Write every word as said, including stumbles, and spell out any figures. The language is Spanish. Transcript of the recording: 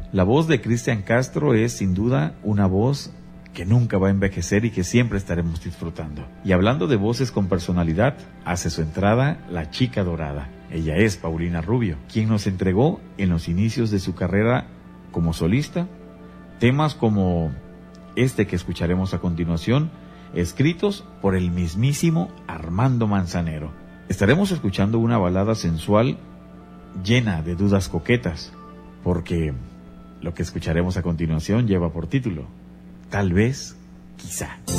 La voz de Cristian Castro es sin duda una voz que nunca va a envejecer y que siempre estaremos disfrutando. Y hablando de voces con personalidad, hace su entrada la chica dorada. Ella es Paulina Rubio, quien nos entregó en los inicios de su carrera como solista temas como este que escucharemos a continuación, escritos por el mismísimo Armando Manzanero. Estaremos escuchando una balada sensual llena de dudas coquetas, porque lo que escucharemos a continuación lleva por título Tal vez, quizá.